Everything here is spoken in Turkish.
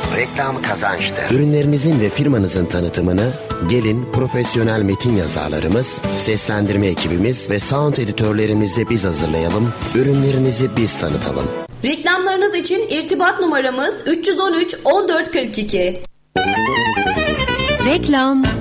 Reklam kazançtır. Ürünlerinizin ve firmanızın tanıtımını gelin profesyonel metin yazarlarımız, seslendirme ekibimiz ve sound editörlerimizle biz hazırlayalım. Ürünlerinizi biz tanıtalım. Reklamlarınız için irtibat numaramız 313 1442. Reklam